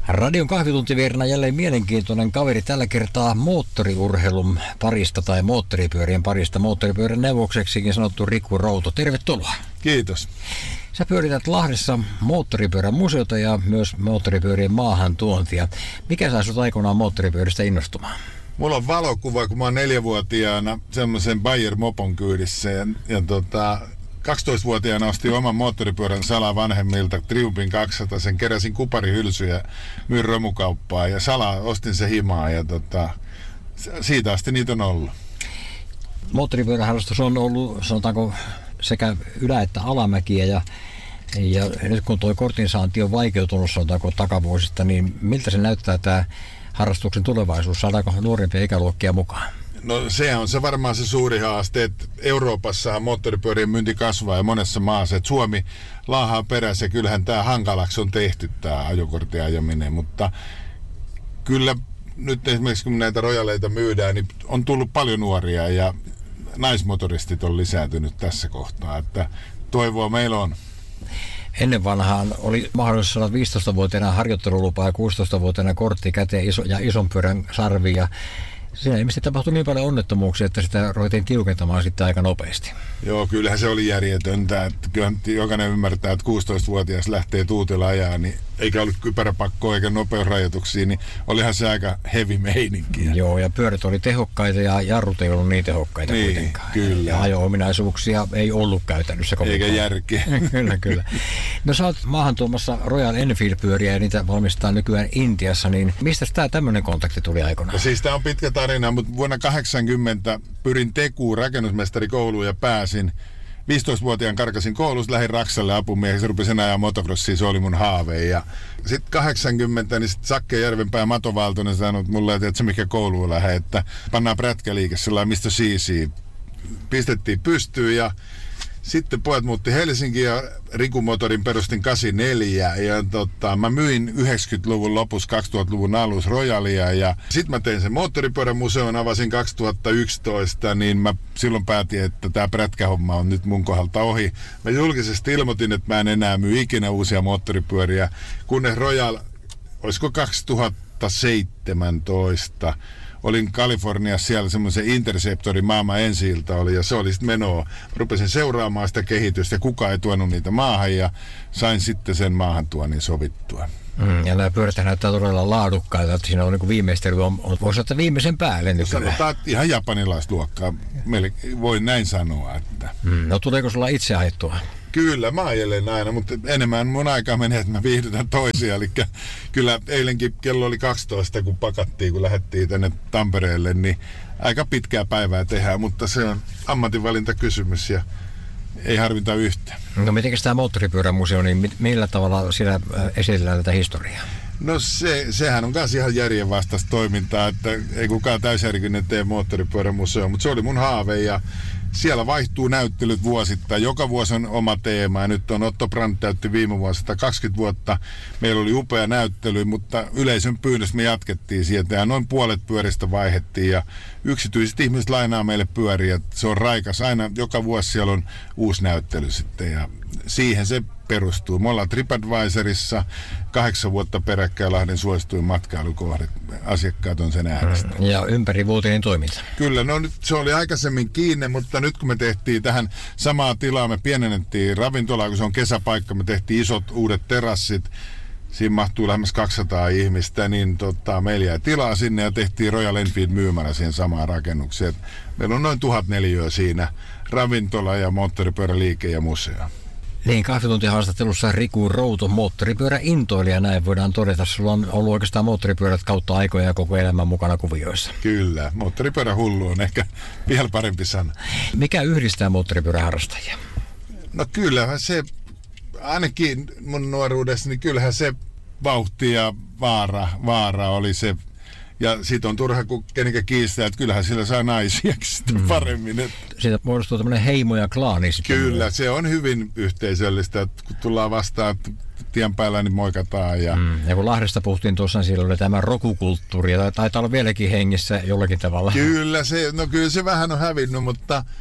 Radion kahvituntivierinä jälleen mielenkiintoinen kaveri, tällä kertaa moottoriurheilun parista tai moottoripyörien parista. Moottoripyörän neuvokseksikin sanottu Riku Routo. Tervetuloa. Kiitos. Sä pyörität Lahdessa moottoripyörän museota ja myös moottoripyörien maahantuontia. Mikä sai sut aikoinaan moottoripyöristä innostumaan? Mulla on valokuva, kun mä oon 4-vuotiaana semmoisen Bayer-mopon kyydissä ja 12-vuotiaana ostin oman moottoripyörän salaa vanhemmilta, Triumpin 200, sen keräsin kuparihylsyjä, myin romukauppaa ja salaa ostin se himaa ja siitä asti niitä on ollut. Moottoripyöräharrastus on ollut, sanotaanko, sekä ylä- että alamäkiä ja nyt kun tuo kortinsaanti on vaikeutunut, sanotaanko takavuosista, niin miltä se näyttää tämä harrastuksen tulevaisuus? Saadaanko nuorempia ikäluokkia mukaan? No se on se varmaan se suuri haaste, että Euroopassahan moottoripyörien myynti kasvaa ja monessa maassa, että Suomi laahaa perässä ja kyllähän tämä hankalaksi on tehty tämä ajokortin ajaminen, mutta kyllä nyt esimerkiksi kun näitä rojaleita myydään, niin on tullut paljon nuoria ja naismotoristit on lisääntynyt tässä kohtaa, että toivoa meillä on. Ennen vanhaan oli mahdollisuus saada 15-vuotiaana harjoittelulupa ja 16-vuotiaana kortti käteen ja ison pyörän sarvi. Ja siinä ilmeisesti tapahtui niin paljon onnettomuuksia, että sitä ruvettiin tiukentamaan sitten aika nopeasti. Joo, kyllähän se oli järjetöntä. Että kyllä jokainen ymmärtää, että 16-vuotias lähtee tuutilla ajaa, niin eikä ollut kypäräpakkoa eikä nopeusrajoituksia, niin olihan se aika heavy meininkiä. Joo, ja pyörät oli tehokkaita ja jarrut ei ollut niin tehokkaita kuitenkaan. Kyllä. Ja ajo-ominaisuuksia ei ollut käytännössä kovinkaan. Eikä järkeä. Kyllä. No sä oot maahan tuomassa Royal Enfield-pyöriä ja niitä valmistaa nykyään Intiassa, niin mistä tämä tämmöinen kontakti tuli aikoinaan? No siis tämä on pitkä tarina, mutta vuonna 80 pyrin Tekuun rakennusmestarikouluun ja pääsin. 15-vuotiaan karkasin koulusta, lähdin Raksalle apumieheksi, rupesin ajaa motocrossia, se oli mun haave. Ja sitten 80, niin Sakke Järvenpää Mato Valtonen sanoi mulle, että se mikä kouluun lähde, että pannaan prätkäliike sellainen, mistä siisiä. Pistettiin pystyyn ja sitten pojat muutti Helsinkiin ja Riku Motorin perustin 84 ja mä myin 90-luvun lopussa 2000-luvun alussa Royalia ja sitten mä tein sen moottoripyörän museon, avasin 2011, niin mä silloin päätin, että tää prätkähomma on nyt mun kohdalta ohi. Mä julkisesti ilmoitin, että mä en enää myy ikinä uusia moottoripyöriä, kunnes Royal, olisiko 2017, olin Kaliforniassa siellä semmoisen Interceptorin maailman ensi-ilta oli ja se oli sitten menoa. Rupesin seuraamaan sitä kehitystä ja kukaan ei tuonut niitä maahan ja sain sitten sen maahantuonnin sovittua. Ja nämä pyörät näyttää todella laadukkaita, että siinä on niin kuin viimeistely on voisi ottaa viimeisen päälle nykyään. Sanotaan ihan japanilaista luokkaa, meille voi näin sanoa. Että. No tuleeko sulla itse ajettua? Kyllä, mä ajelen aina, mutta enemmän mun aikaa menee, että mä viihdytän toisia. Eli kyllä eilenkin kello oli 12, kun pakattiin, kun lähdettiin tänne Tampereelle, niin aika pitkää päivää tehdään, mutta se on ammatinvalintakysymys ja ei harvinta yhtään. No mitenkäs tämä moottoripyörämuseo, niin millä tavalla siellä esitellään tätä historiaa? No sehän on myös ihan järjenvastaista toimintaa, että ei kukaan täysjärkinen tee moottoripyörämuseo, mutta se oli mun haave ja siellä vaihtuu näyttelyt vuosittain. Joka vuosi on oma teema ja nyt on Otto Brandt täytti viime vuosi 120 vuotta. Meillä oli upea näyttely, mutta yleisön pyynnössä me jatkettiin sieltä ja noin puolet pyöristä vaihdettiin ja yksityiset ihmiset lainaa meille pyöriä. Se on raikas. Aina joka vuosi siellä on uusi näyttely sitten ja siihen se perustuu. Me ollaan TripAdvisorissa 8 vuotta peräkkäin Lahden suosituin matkailukohde. Asiakkaat on sen äänestä. Ja ympärivuotinen toiminta. Kyllä, no nyt se oli aikaisemmin kiinni, mutta nyt kun me tehtiin tähän samaa tilaa, me pienennettiin ravintolaa, kun se on kesäpaikka, me tehtiin isot uudet terassit. Siinä mahtuu lähemmäs 200 ihmistä, niin meillä jäi tilaa sinne ja tehtiin Royal Enfield myymälä siihen samaan rakennukseen. Meillä on noin 1000 neliöä siinä, ravintola ja moottoripyöräliike ja museo. Niin, kahvituntihaastattelussa Riku Routo, moottoripyöräintoilija, näin voidaan todeta. Sulla on ollut oikeastaan moottoripyörät kautta aikoja ja koko elämän mukana kuvioissa. Kyllä, moottoripyörähullu on ehkä vielä parempi sana. Mikä yhdistää moottoripyöräharrastajia? No kyllähän se, ainakin mun nuoruudessa, niin kyllähän se vauhti ja vaara oli se. Ja siitä on turha kun kenenkään kiistää, että kyllähän sillä saa naisiakin paremmin. Siitä muodostuu tämmöinen heimo ja klaani sitten. Kyllä, se on hyvin yhteisöllistä, että kun tullaan vastaan tien päällä, niin moikataan. Ja kun Lahdesta puhuttiin tuossa, siellä oli tämä rokukulttuuri, ja taitaa olla vieläkin hengissä jollakin tavalla. Kyllä se vähän on hävinnyt, mutta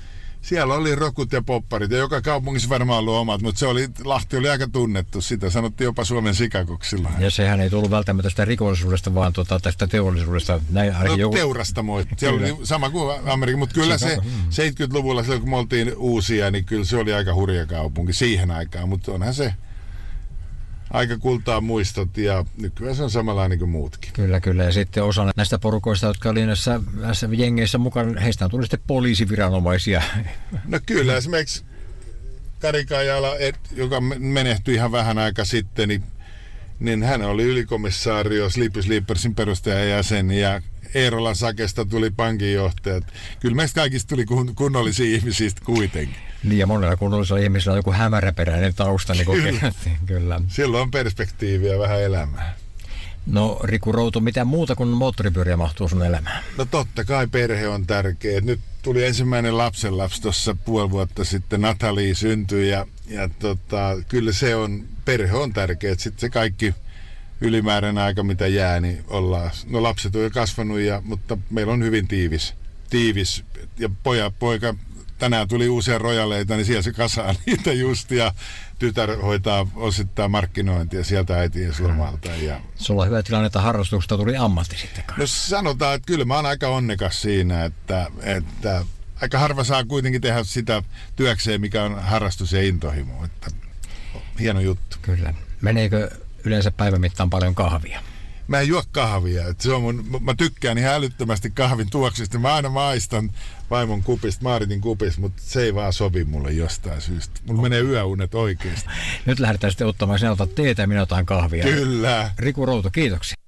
Siellä oli rokut ja popparit ja joka kaupungissa varmaan ollut omat, mutta Lahti oli aika tunnettu. Sitä sanottiin jopa Suomen Chicagoksi silloin. Ja sehän ei tullut välttämättä sitä rikollisuudesta, vaan tästä teollisuudesta. Näin teurastamoita. Se oli sama kuin Amerikka, mutta kyllä se 70-luvulla, silloin kun me oltiin uusia, niin kyllä se oli aika hurja kaupunki siihen aikaan, mutta onhan se aika kultaa muistot ja nykyään se on samanlainen kuin muutkin. Kyllä. Ja sitten osa näistä porukoista, jotka oli näissä jengeissä mukana, heistä tuli sitten poliisiviranomaisia. No kyllä, esimerkiksi Kari Kaijala, joka menehtyi ihan vähän aika sitten, niin hän oli ylikomissaario Sleepy Sleepersin perustajajäsen ja Eerolan Sakesta tuli pankinjohtajat. Kyllä meistä kaikista tuli kunnollisia ihmisiä kuitenkin. Niin ja monella kunnollisella ihmisellä on joku hämäräperäinen tausta. Niin kyllä. Silloin on perspektiiviä vähän elämää. No Riku Routo, mitä muuta kuin moottoripyöriä mahtuu sun elämään? No totta kai perhe on tärkeä. Nyt tuli ensimmäinen lapsenlapsi tuossa puoli vuotta sitten, Natalie syntyi ja kyllä perhe on tärkeä. Sitten se kaikki ylimääräinen aika, mitä jää, niin ollaan. No lapset on jo kasvanut, mutta meillä on hyvin tiivis. Ja poika, tänään tuli uusia rojaleita, niin siellä se kasaa niitä just, ja tytär hoitaa osittain markkinointia sieltä äitiyslomalta. Sulla on hyvä tilanne, että harrastuksesta tuli ammatti sitten kanssa. No sanotaan, että kyllä mä oon aika onnekas siinä, että aika harva saa kuitenkin tehdä sitä työkseen, mikä on harrastus ja intohimo. Että hieno juttu. Kyllä. Meneekö yleensä päivän mittaan paljon kahvia? Mä en juo kahvia. Mä tykkään ihan älyttömästi kahvin tuoksista. Mä aina maistan vaimon kupista, Maaritin kupista, mutta se ei vaan sovi mulle jostain syystä. Mulla menee yöunet oikeesti. Nyt lähdetään sitten ottamaan, sinä otat teetä ja minä otan kahvia. Kyllä. Riku Routo, kiitoksia.